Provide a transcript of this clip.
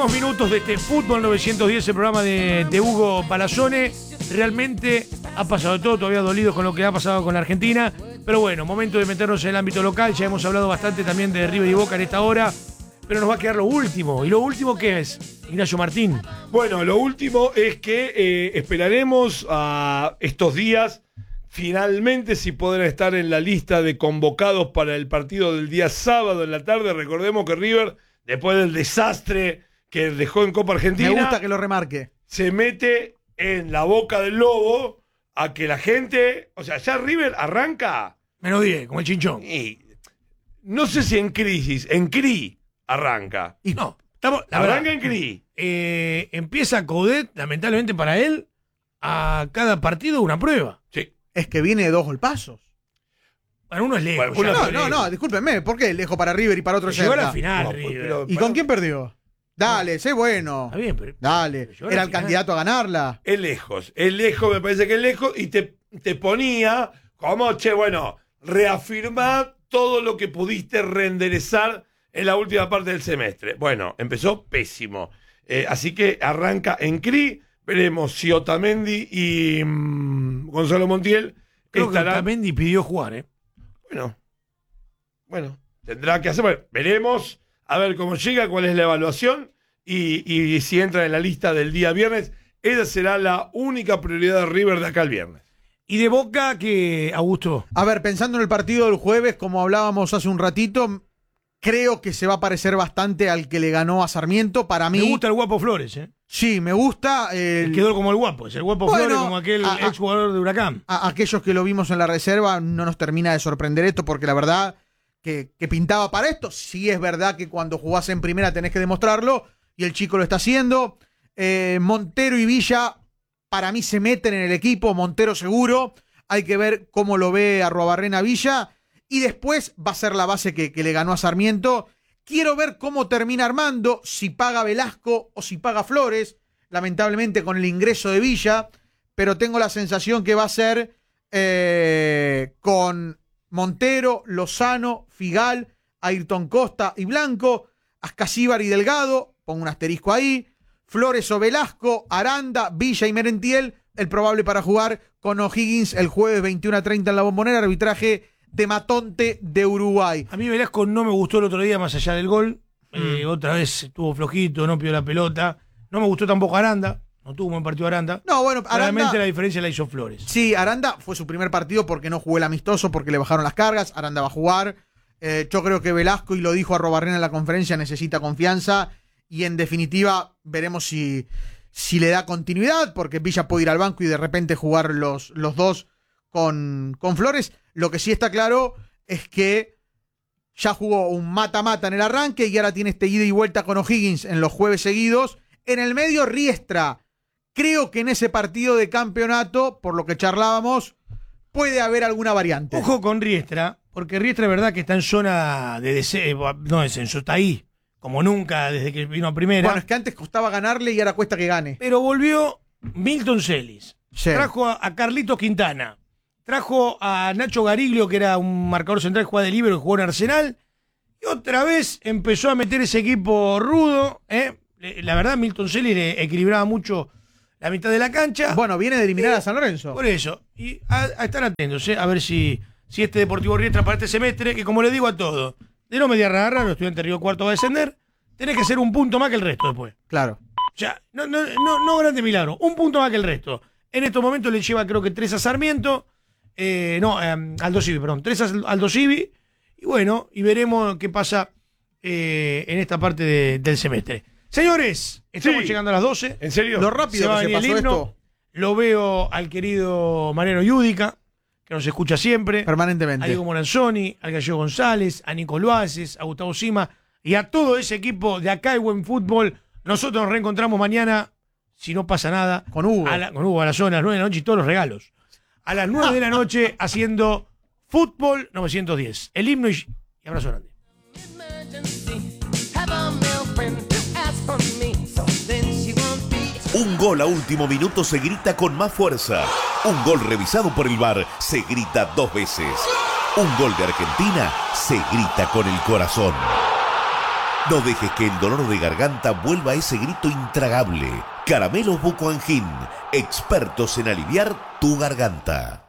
Últimos minutos de este Fútbol 910, el programa de Hugo Palazone. Realmente ha pasado todo, todavía dolidos con lo que ha pasado con la Argentina. Pero bueno, momento de meternos en el ámbito local. Ya hemos hablado bastante también de River y Boca en esta hora. Pero nos va a quedar lo último. ¿Y lo último qué es, Ignacio Martín? Bueno, lo último es que esperaremos a estos días, finalmente, si podrán estar en la lista de convocados para el partido del día sábado en la tarde. Recordemos que River, después del desastre que dejó en Copa Argentina, me gusta que lo remarque, se mete en la boca del lobo a que la gente, o sea, ya River arranca Menos 10, como el chinchón. y no sé si en crisis, en CRI arranca. Y no, estamos, la Arranca verdad, en CRI. empieza Coudet, lamentablemente para él, a cada partido una prueba. Sí. es que viene de 2 golpazos. Bueno, uno es lejos. Bueno, ya No, discúlpenme, ¿por qué lejos para River y para otro llegó a la cerca? final, No, River. pero- ¿Y con quién perdió? Dale, sé bueno. Está bien, pero Dale, llegó a la era el final. candidato a ganarla. Es lejos, me parece que es lejos, y te ponía como, che, bueno, reafirmar todo lo que pudiste reenderezar en la última parte del semestre. Bueno, empezó pésimo. Así que arranca en CRI, veremos si Otamendi y Gonzalo Montiel Creo que estarán. Otamendi pidió jugar, ¿eh? Bueno, tendrá que hacer. Bueno, veremos a ver cómo llega, cuál es la evaluación y si entra en la lista del día viernes. Esa será la única prioridad de River de acá el viernes. Y de Boca, que Augusto. A ver, pensando en el partido del jueves, como hablábamos hace un ratito, creo que se va a parecer bastante al que le ganó a Sarmiento. Para mí, Me gusta el guapo Flores, ¿eh? sí, me gusta. Quedó como el guapo, es el guapo Bueno, Flores, como aquel exjugador de Huracán. A aquellos que lo vimos en la reserva, no nos termina de sorprender esto, porque la verdad que pintaba para esto. Sí es verdad que cuando jugás en primera tenés que demostrarlo, y el chico lo está haciendo. Montero y Villa, para mí se meten en el equipo. Montero seguro, hay que ver cómo lo ve Arruabarrena Villa, y después va a ser la base que le ganó a Sarmiento. Quiero ver cómo termina Armando, si paga Velasco o si paga Flores, lamentablemente con el ingreso de Villa, pero tengo la sensación que va a ser con Montero, Lozano, Figal, Ayrton Costa y Blanco, Ascasíbar y Delgado, pongo un asterisco ahí, Flores o Velasco, Aranda, Villa y Merentiel, el probable para jugar con O'Higgins el jueves 21:30 en la Bombonera, arbitraje de Matonte de Uruguay. A mí Velasco no me gustó el otro día, más allá del gol. Otra vez estuvo flojito, no pidió la pelota. No me gustó tampoco Aranda. No tuvo un buen partido Aranda. No, bueno, Realmente Aranda, la diferencia la hizo Flores. sí, Aranda fue su primer partido porque no jugó el amistoso, porque le bajaron las cargas. Aranda va a jugar. Yo creo que Velasco, y lo dijo Arruabarrena en la conferencia, necesita confianza. Y en definitiva, veremos si le da continuidad, porque Villa puede ir al banco y de repente jugar los dos con Flores. Lo que sí está claro es que ya jugó un mata-mata en el arranque y ahora tiene este ida y vuelta con O'Higgins en los jueves seguidos. En el medio, Riestra. Creo que en ese partido de campeonato, por lo que charlábamos, puede haber alguna variante. Ojo con Riestra, porque Riestra es verdad que está en zona de descenso, está ahí, como nunca desde que vino a primera. Bueno, es que antes costaba ganarle y ahora cuesta que gane. Pero volvió Milton Celis. Sí. Trajo a Carlitos Quintana. Trajo a Nacho Gariglio, que era un marcador central, jugaba de libero, que jugó en Arsenal. Y otra vez empezó a meter ese equipo rudo. La verdad, Milton Celis le equilibraba mucho la mitad de la cancha. Bueno, viene de eliminar a San Lorenzo. Por eso. Y a estar atentos, a ver si este Deportivo Riestra para este semestre, que como le digo a todos, de no media rara, los estudiantes de Río Cuarto va a descender, tenés que ser un punto más que el resto después. Claro. O sea, no grande milagro, un punto más que el resto. En estos momentos le lleva creo que 3 a Sarmiento, Aldo Civi, perdón, 3 a Aldo Civi, y bueno, y veremos qué pasa en esta parte del semestre. Señores, estamos Sí. llegando a las 12. ¿En serio? Lo rápido va a que se venir el pasó himno. esto Lo veo al querido Mariano Yudica, que nos escucha siempre. A permanentemente. Diego Moranzoni, al Gallego González, a Nico Loaces, a Gustavo Sima y a todo ese equipo de acá de Buen Fútbol. Nosotros nos reencontramos mañana, si no pasa nada, Con Hugo. con Hugo a las 9 de la noche y todos los regalos. A las 9 de la noche haciendo Fútbol 910. El himno y abrazo grande. Un gol a último minuto se grita con más fuerza. Un gol revisado por el VAR se grita 2 veces. Un gol de Argentina se grita con el corazón. No dejes que el dolor de garganta vuelva a ese grito intragable. Caramelos Buco Angin, expertos en aliviar tu garganta.